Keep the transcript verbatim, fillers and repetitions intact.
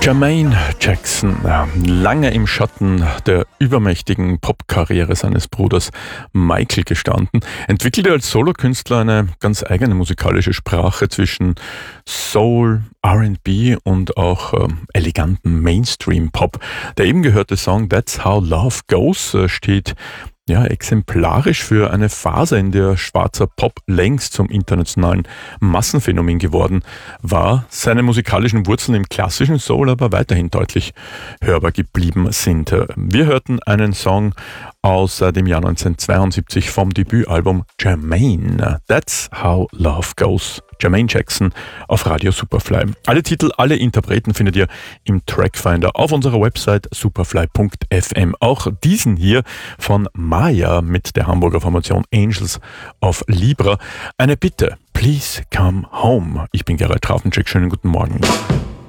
Jermaine Jackson, lange im Schatten der übermächtigen Popkarriere seines Bruders Michael gestanden, entwickelte als Solokünstler eine ganz eigene musikalische Sprache zwischen Soul, R and B und auch äh, eleganten Mainstream-Pop. Der eben gehörte Song That's How Love Goes äh, steht ja, exemplarisch für eine Phase, in der schwarzer Pop längst zum internationalen Massenphänomen geworden war, seine musikalischen Wurzeln im klassischen Soul aber weiterhin deutlich hörbar geblieben sind. Wir hörten einen Song aus dem Jahr neunzehnhundertzweiundsiebzig vom Debütalbum Jermaine. That's How Love Goes. Jermaine Jackson auf Radio Superfly. Alle Titel, alle Interpreten findet ihr im Trackfinder auf unserer Website superfly punkt f m. Auch diesen hier von Maya mit der Hamburger Formation Angels of Libra. Eine Bitte, please come home. Ich bin Gerald Trafenczyk, schönen guten Morgen.